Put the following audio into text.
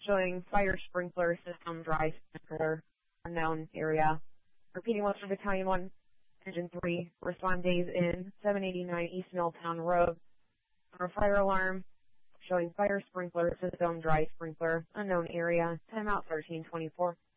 showing fire sprinkler system dry sprinkler, unknown area. Repeating Western Battalion 1, Engine 3, respond days in 789 East Milltown Road for a fire alarm showing fire sprinkler system dry sprinkler, unknown area, timeout 1324.